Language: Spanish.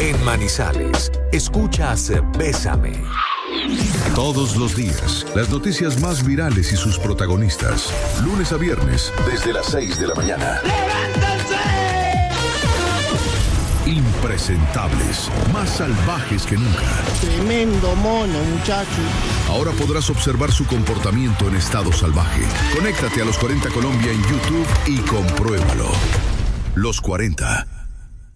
En Manizales, escuchas Bésame. Todos los días, las noticias más virales y sus protagonistas. Lunes a viernes, desde las 6 de la mañana. ¡Levántense! Impresentables, más salvajes que nunca. Tremendo mono, muchacho. Ahora podrás observar su comportamiento en estado salvaje. Conéctate a Los 40 Colombia en YouTube y compruébalo. Los 40.